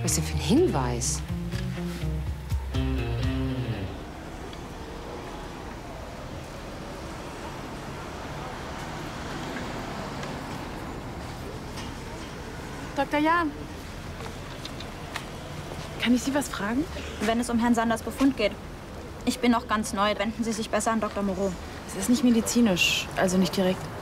Was ist denn für ein Hinweis? Dr. Jahn, kann ich Sie was fragen? Wenn es um Herrn Sanders Befund geht. Ich bin noch ganz neu. Wenden Sie sich besser an Dr. Moreau. Es ist nicht medizinisch, also nicht direkt.